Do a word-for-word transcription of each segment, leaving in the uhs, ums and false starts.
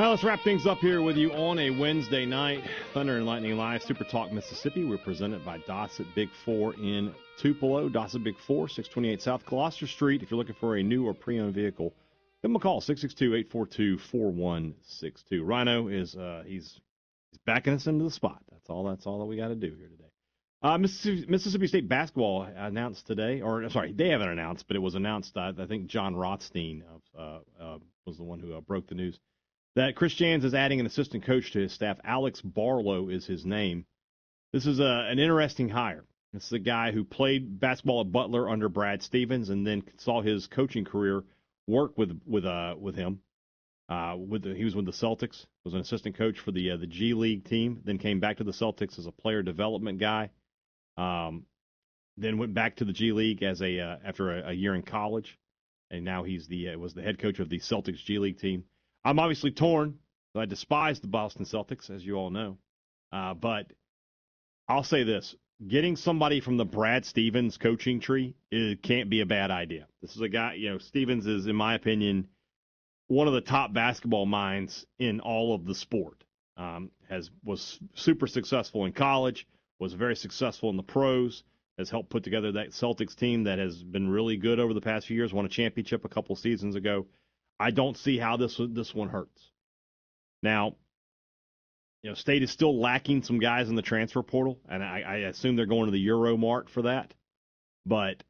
Well, let's wrap things up here with you on a Wednesday night. Thunder and Lightning Live, Super Talk Mississippi. We're presented by Dossett Big Four in Tupelo. Dossett Big Four, six twenty-eight South Gloucester Street. If you're looking for a new or pre-owned vehicle, give them a call, six six two, eight four two, four one six two. Rhino is uh, he's he's backing us into the spot. That's all. That's all that we got to do here today. Uh, Mississippi, Mississippi State basketball announced today, or sorry, they haven't announced, but it was announced. Uh, I think John Rothstein uh, uh, was the one who uh, broke the news that Chris Jans is adding an assistant coach to his staff. Alex Barlow is his name. This is a, an interesting hire. It's the guy who played basketball at Butler under Brad Stevens and then saw his coaching career work with with uh with him. Uh, with the, he was with the Celtics, was an assistant coach for the uh, the G League team, then came back to the Celtics as a player development guy. Um, then went back to the G League as a uh, after a, a year in college, and now he's the uh, was the head coach of the Celtics G League team. I'm obviously torn. I despise the Boston Celtics, as you all know. Uh, but I'll say this. Getting somebody from the Brad Stevens coaching tree, it can't be a bad idea. This is a guy, you know, Stevens is, in my opinion, one of the top basketball minds in all of the sport. Um, has was super successful in college, was very successful in the pros, has helped put together that Celtics team that has been really good over the past few years, won a championship a couple seasons ago. I don't see how this this one hurts. Now, you know, State is still lacking some guys in the transfer portal, and I, I assume they're going to the Euro Mart for that. But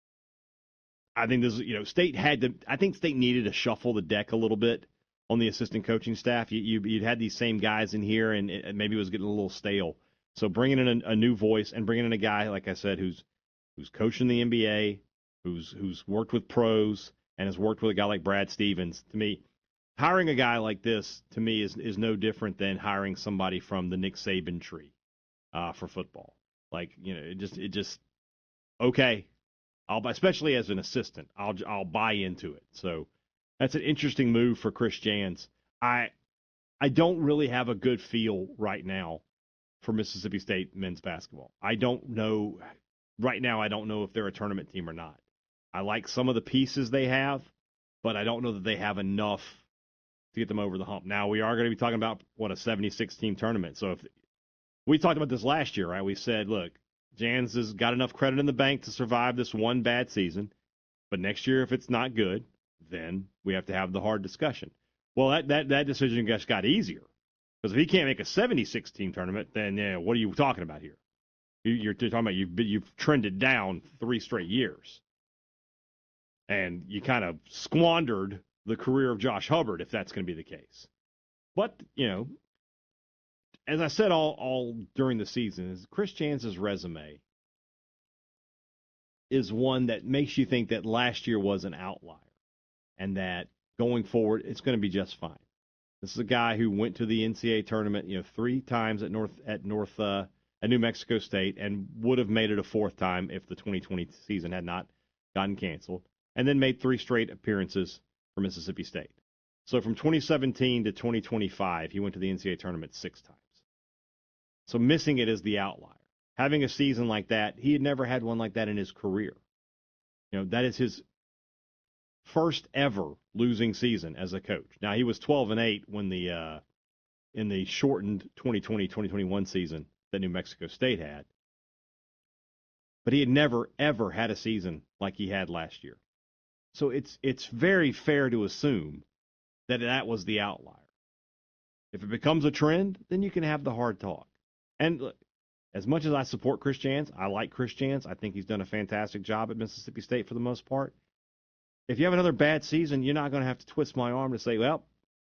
I think this, you know, State had to. I think State needed to shuffle the deck a little bit on the assistant coaching staff. You, you you'd had these same guys in here, and it, maybe it was getting a little stale. So bringing in a, a new voice and bringing in a guy, like I said, who's who's coaching the N B A, who's who's worked with pros, and has worked with a guy like Brad Stevens, to me, hiring a guy like this, to me, is is no different than hiring somebody from the Nick Saban tree uh, for football. Like, you know, it just, it just, okay, I'll, especially as an assistant, I'll I'll buy into it. So that's an interesting move for Chris Jans. I I don't really have a good feel right now for Mississippi State men's basketball. I don't know, right now I don't know if they're a tournament team or not. I like some of the pieces they have, but I don't know that they have enough to get them over the hump. Now, we are going to be talking about, what, a seventy-six team tournament. So if we talked about this last year, right? We said, look, Jans has got enough credit in the bank to survive this one bad season, but next year, if it's not good, then we have to have the hard discussion. Well, that that, that decision just got easier, because if he can't make a seventy-six team tournament, then yeah, what are you talking about here? You're talking about you've you've trended down three straight years. And you kind of squandered the career of Josh Hubbard, if that's going to be the case. But, you know, as I said all, all during the season, is Chris Jans' resume is one that makes you think that last year was an outlier and that going forward it's going to be just fine. This is a guy who went to the N C double A tournament, you know, three times at North at North uh, at New Mexico State, and would have made it a fourth time if the twenty twenty season had not gotten canceled. And then made three straight appearances for Mississippi State. So from twenty seventeen to twenty twenty-five, he went to the N C double A tournament six times. So missing it is the outlier. Having a season like that, he had never had one like that in his career. You know, that is his first ever losing season as a coach. Now, he was twelve and eight when the uh, in the shortened twenty twenty twenty twenty-one season that New Mexico State had. But he had never, ever had a season like he had last year. So it's it's very fair to assume that that was the outlier. If it becomes a trend, then you can have the hard talk. And look, as much as I support Chris Jans, I like Chris Jans. I think he's done a fantastic job at Mississippi State for the most part. If you have another bad season, you're not going to have to twist my arm to say, well,